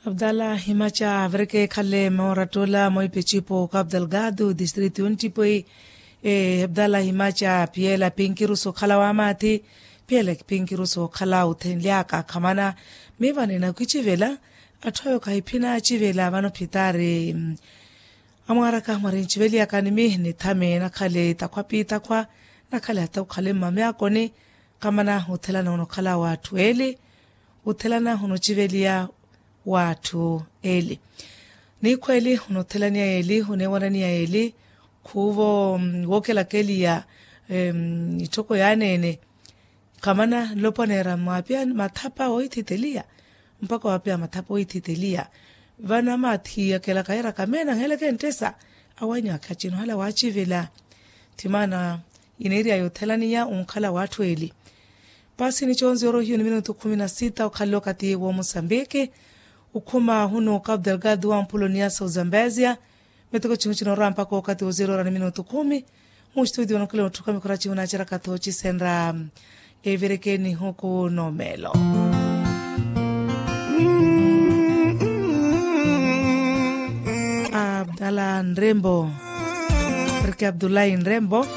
Abdallah Himacha Vreke Kale Moratola Moipechipo Cap Delgado District Untipoi Abdallah Himacha Piela Pinkiruso Kalawamati Piela Pinkiruso Kalau Tenliaka Kamana Mevane na Kuchivela Atoyo Kaipina Chivela Vano Pitare Amaraka Marin Chivelia Kanimi Nitame Nakale Takwapi Takwa Nakale Atau Kale Mamea Kone Kamana Hotelana Unokala watu eli Hotelana Unochivelia watu eli ni kweli unotelania eli unewanania eli kuvo wokela keli ya itoko ya nene kamana loponera mapia matapa oititelia mpaka wapia matapa oititelia vana mathi ya kela kaira kamena hele kentesa awanya kachino hala wachivela timana ineria yotelania unkala watu eli pasi ni chonzi oro hiyo ni minuto 16 ukalo kati wa Mosambiki ukuma huno Cap Delgado wa Mpolonia sa Zambezia metoko chino rampa kwa wakati wa 0 na minuto 10 mu studio no kile tuka mikurachi unachira katochi senra everekeni huko nomelo Abdallah Nrembo Abdullahi Nrembo